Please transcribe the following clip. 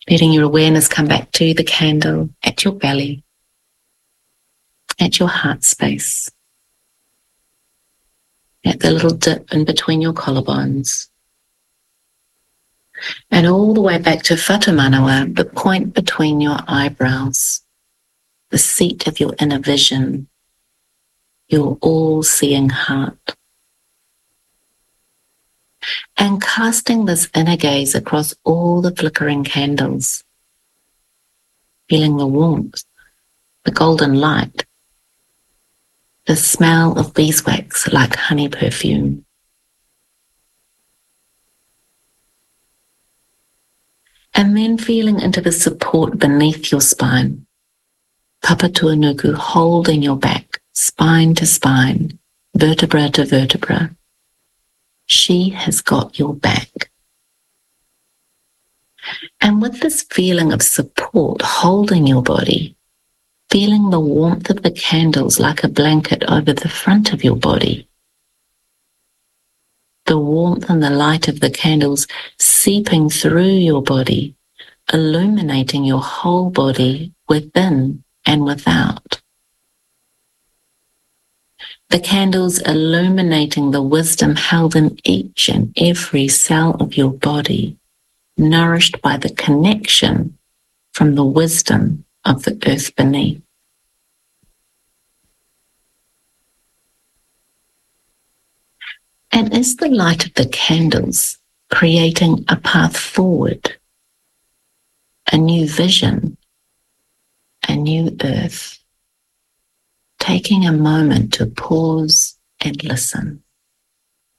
letting your awareness come back to the candle at your belly, at your heart space, at the little dip in between your collarbones, and all the way back to Whatamanawa, the point between your eyebrows, the seat of your inner vision, your all-seeing heart. And casting this inner gaze across all the flickering candles, feeling the warmth, the golden light, the smell of beeswax like honey perfume. And then feeling into the support beneath your spine, Papatūānuku holding your back, spine to spine, vertebra to vertebra. She has got your back. And with this feeling of support holding your body, feeling the warmth of the candles like a blanket over the front of your body, the warmth and the light of the candles seeping through your body, illuminating your whole body within and without. The candles illuminating the wisdom held in each and every cell of your body, nourished by the connection from the wisdom of the earth beneath. And is the light of the candles creating a path forward, a new vision, a new earth? Taking a moment to pause and listen.